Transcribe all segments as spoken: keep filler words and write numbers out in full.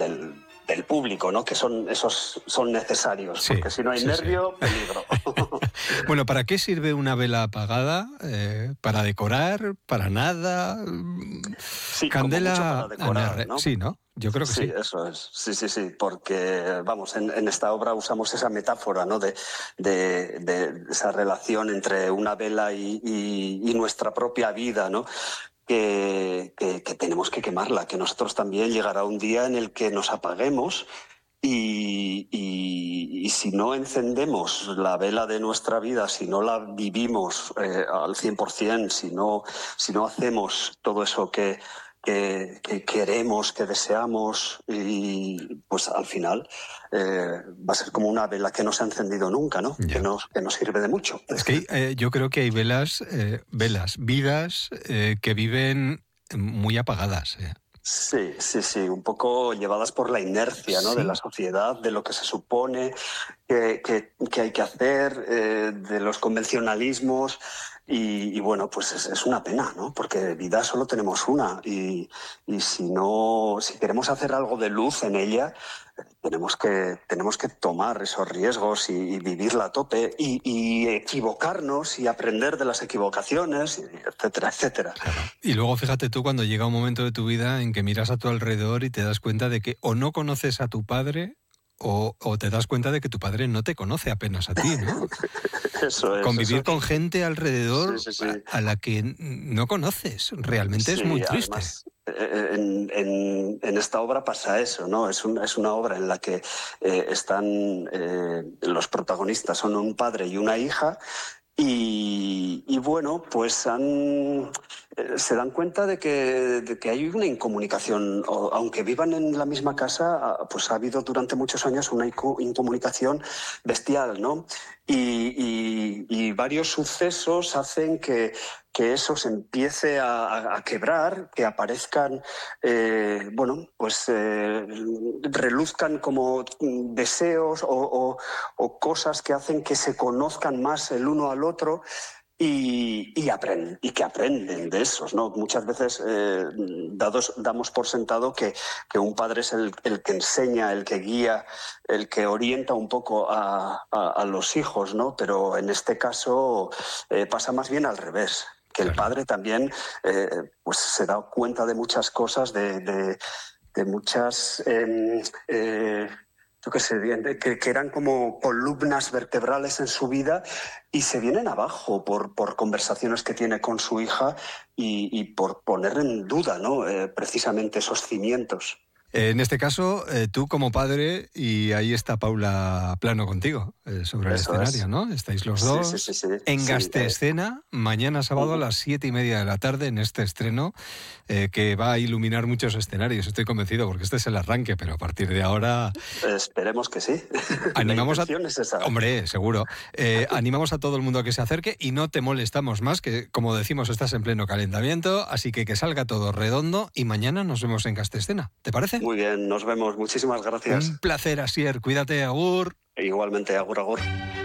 del, del público, ¿no? Que son esos son necesarios, Sí, porque si no hay sí, nervio, sí. peligro. Bueno, ¿para qué sirve una vela apagada? Eh, ¿Para decorar? ¿Para nada? Sí, como mucho para Candela decorar, Anerre. ¿no? Sí, ¿no? Yo creo que Sí, sí. eso es. Sí, sí, sí, porque, vamos, en, en esta obra usamos esa metáfora, ¿no? De, de, de esa relación entre una vela y, y, y nuestra propia vida, ¿no? Que, que, que tenemos que quemarla, que nosotros también llegará un día en el que nos apaguemos y, y, y si no encendemos la vela de nuestra vida, si no la vivimos eh, al cien por ciento, si no, si no hacemos todo eso que, que, que queremos, que deseamos, y pues al final eh, va a ser como una vela que no se ha encendido nunca, ¿no? Ya. Que no, que no sirve de mucho. Es que eh, yo creo que hay velas, eh, velas, vidas eh, que viven muy apagadas. Eh. Sí, sí, sí, un poco llevadas por la inercia, ¿no? De la Sí. sociedad, de lo que se supone que, que, que hay que hacer, eh, de los convencionalismos y, y bueno, pues es, es una pena, ¿no? Porque vida solo tenemos una y, y si no, si queremos hacer algo de luz en ella, tenemos que, tenemos que tomar esos riesgos y, y vivirla a tope y, y equivocarnos y aprender de las equivocaciones, etcétera, etcétera. Claro. Y luego fíjate tú cuando llega un momento de tu vida en que miras a tu alrededor y te das cuenta de que o no conoces a tu padre o, o te das cuenta de que tu padre no te conoce apenas a ti, ¿no? Eso es. Convivir eso. con gente alrededor Sí, sí, sí. a, a la que no conoces realmente Sí, es muy triste. además, eh, en, en, en esta obra pasa eso, ¿no? Es, un, es una obra en la que eh, están eh, los protagonistas, son un padre y una hija. Y, y bueno, pues han, eh, se dan cuenta de que, de que hay una incomunicación, o, aunque vivan en la misma casa, pues ha habido durante muchos años una incomunicación bestial, ¿no? Y, y, y varios sucesos hacen que, que eso se empiece a, a quebrar, que aparezcan, eh, bueno, pues eh, reluzcan como deseos o, o, o cosas que hacen que se conozcan más el uno al otro. Y, y, aprenden, y que aprenden de esos, ¿no? Muchas veces eh, dados, damos por sentado que, que un padre es el, el que enseña, el que guía, el que orienta un poco a, a, a los hijos, ¿no? Pero en este caso eh, pasa más bien al revés, que el padre también eh, pues se da cuenta de muchas cosas, de, de, de muchas... Eh, eh, yo qué sé, que, que eran como columnas vertebrales en su vida y se vienen abajo por, por conversaciones que tiene con su hija y, y por poner en duda, ¿no? Eh, precisamente esos cimientos. En este caso, eh, tú como padre, y ahí está Paula Plano contigo, eh, sobre el Eso escenario, es. ¿no? Estáis los Sí, dos sí, sí, sí. en Sí, Gastescena, eh. mañana sábado a las siete y media de la tarde en este estreno eh, que va a iluminar muchos escenarios. Estoy convencido porque este es el arranque, pero a partir de ahora... Esperemos que sí. Animamos La a... intención es esa. Hombre, seguro. Eh, animamos a todo el mundo a que se acerque y no te molestamos más, que como decimos estás en pleno calentamiento, así que que salga todo redondo y mañana nos vemos en Gastescena. ¿Te parece? Muy bien, nos vemos. Muchísimas gracias. Un placer, Asier. Cuídate, agur. Igualmente, agur, agur.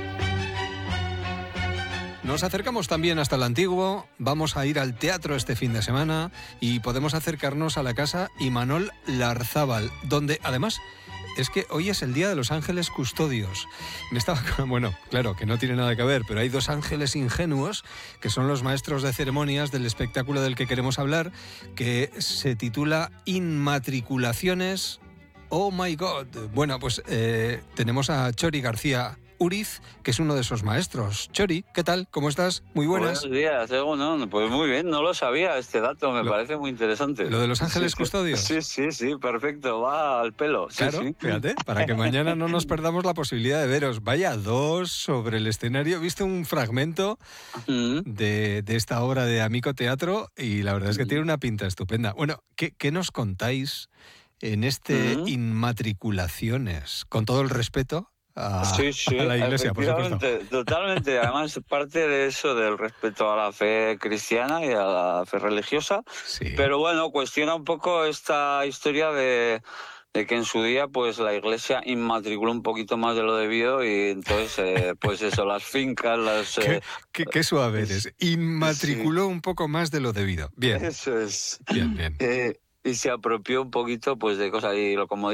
Nos acercamos también hasta el Antiguo, vamos a ir al teatro este fin de semana y podemos acercarnos a la casa Imanol Larzábal, donde además es que hoy es el Día de los Ángeles Custodios. Me estaba, bueno, claro, que no tiene nada que ver, pero hay dos ángeles ingenuos que son los maestros de ceremonias del espectáculo del que queremos hablar, que se titula Inmatriculaciones. Oh my God. Bueno, pues eh, tenemos a Chori García Uriz, que es uno de esos maestros. Chori, ¿qué tal? ¿Cómo estás? Muy buenas. Buenos días, Ego, no, pues muy bien, no lo sabía este dato, me lo, parece muy interesante. ¿Lo de los ángeles sí, custodios? Sí, sí, sí, perfecto, va al pelo. Claro, sí, sí. fíjate, para que mañana no nos perdamos la posibilidad de veros. Vaya, dos sobre el escenario. He visto un fragmento uh-huh. de, de esta obra de Amico Teatro y la verdad es que uh-huh. tiene una pinta estupenda. Bueno, ¿qué, qué nos contáis en este uh-huh. Inmatriculaciones? Con todo el respeto a, sí, sí, a la Iglesia, por supuesto. Totalmente. Además, parte de eso del respeto a la fe cristiana y a la fe religiosa. Sí. Pero bueno, cuestiona un poco esta historia de, de que en su día pues la Iglesia inmatriculó un poquito más de lo debido y entonces, eh, pues eso, las fincas, las... ¿Qué, eh, qué, qué suave eres. Inmatriculó sí. un poco más de lo debido. Bien. Eso es. Bien, bien. Eh, y se apropió un poquito pues de cosas y lo como